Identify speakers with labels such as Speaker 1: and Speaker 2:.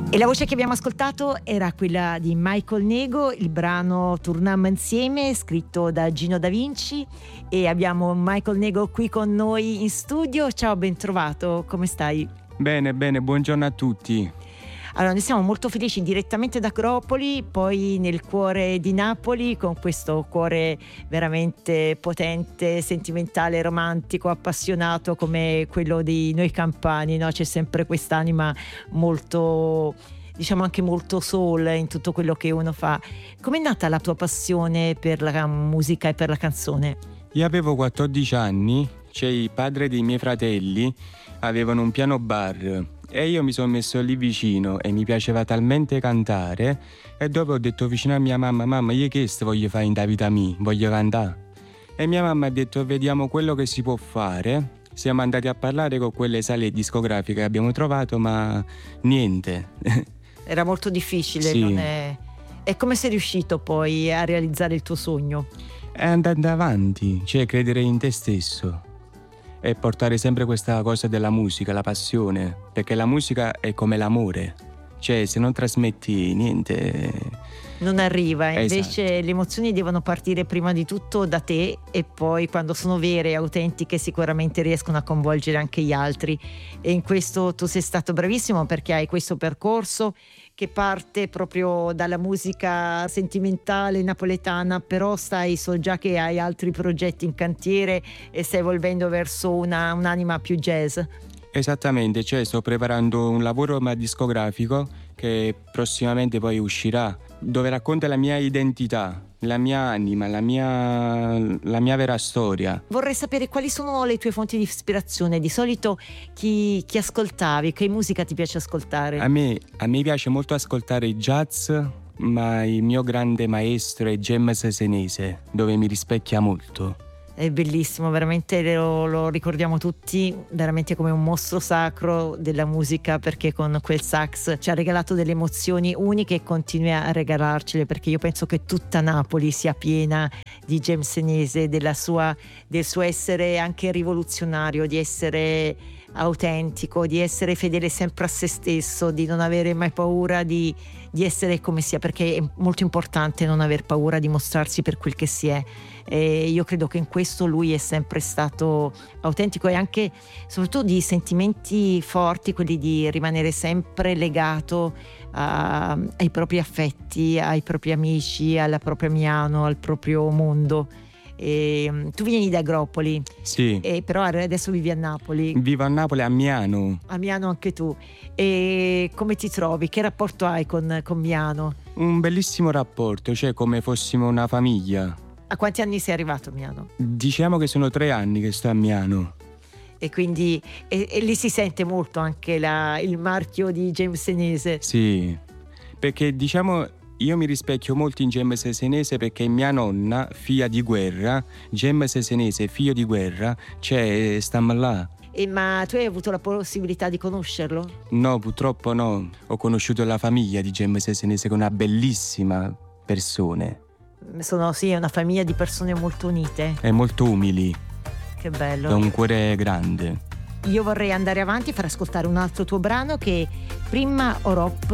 Speaker 1: E la voce che abbiamo ascoltato era quella di Michael Nego, il brano Torniamo insieme, scritto da Gino Da Vinci, e abbiamo Michael Nego qui con noi in studio. Ciao, ben trovato, come stai?
Speaker 2: Bene, buongiorno a tutti.
Speaker 1: Allora, noi siamo molto felici, direttamente da Agropoli, poi nel cuore di Napoli, con questo cuore veramente potente, sentimentale, romantico, appassionato come quello di noi campani, no? C'è sempre quest'anima molto, diciamo anche molto soul in tutto quello che uno fa. Com'è nata la tua passione per la musica e per la canzone?
Speaker 2: Io avevo 14 anni, cioè i padri dei miei fratelli avevano un piano bar e io mi sono messo lì vicino e mi piaceva talmente cantare, e dopo ho detto vicino a mia mamma, io che voglio fare in da vita mia, voglio cantare. E mia mamma ha detto vediamo quello che si può fare. Siamo andati a parlare con quelle sale discografiche che abbiamo trovato, ma niente.
Speaker 1: Era molto difficile,
Speaker 2: sì.
Speaker 1: non è... E come sei riuscito poi a realizzare il tuo sogno?
Speaker 2: È andando avanti, cioè credere in te stesso e portare sempre questa cosa della musica, la passione, perché la musica è come l'amore, cioè se non trasmetti niente
Speaker 1: non arriva. Invece
Speaker 2: esatto.
Speaker 1: Le emozioni devono partire prima di tutto da te, e poi quando sono vere e autentiche sicuramente riescono a coinvolgere anche gli altri, e in questo tu sei stato bravissimo, perché hai questo percorso che parte proprio dalla musica sentimentale napoletana, però so già che hai altri progetti in cantiere e stai evolvendo verso un'anima più jazz.
Speaker 2: Esattamente, cioè sto preparando un lavoro discografico che prossimamente poi uscirà, dove racconta la mia identità, la mia anima, la mia vera storia.
Speaker 1: Vorrei sapere quali sono le tue fonti di ispirazione. Di solito chi ascoltavi, che musica ti piace ascoltare?
Speaker 2: A me piace molto ascoltare il jazz, ma il mio grande maestro è James Senese, dove mi rispecchia molto.
Speaker 1: È bellissimo, veramente lo ricordiamo tutti veramente come un mostro sacro della musica, perché con quel sax ci ha regalato delle emozioni uniche e continua a regalarcele, perché io penso che tutta Napoli sia piena di James Senese, del suo essere anche rivoluzionario, di essere autentico, di essere fedele sempre a se stesso, di non avere mai paura di essere come sia, perché è molto importante non aver paura di mostrarsi per quel che si è. E io credo che in questo lui è sempre stato autentico, e anche soprattutto di sentimenti forti, quelli di rimanere sempre legato ai propri affetti, ai propri amici, alla propria Miano, al proprio mondo. Tu vieni da Agropoli,
Speaker 2: sì,
Speaker 1: però adesso vivi a Napoli.
Speaker 2: Vivo a Napoli, a Miano.
Speaker 1: A Miano anche tu. E come ti trovi? Che rapporto hai con Miano?
Speaker 2: Un bellissimo rapporto, cioè come fossimo una famiglia.
Speaker 1: A quanti anni sei arrivato a Miano?
Speaker 2: Diciamo che sono 3 anni che sto a Miano.
Speaker 1: E quindi e lì si sente molto anche il marchio di James Senese.
Speaker 2: Sì, perché diciamo io mi rispecchio molto in James Senese, perché mia nonna, figlia di guerra, James Senese, figlio di guerra, cioè stiamo là.
Speaker 1: Ma tu hai avuto la possibilità di conoscerlo?
Speaker 2: No, purtroppo no. Ho conosciuto la famiglia di James Senese, che è una bellissima persona.
Speaker 1: È una famiglia di persone molto unite.
Speaker 2: E molto umili.
Speaker 1: Che bello.
Speaker 2: Ha un cuore grande.
Speaker 1: Io vorrei andare avanti e far ascoltare un altro tuo brano, che prima Orop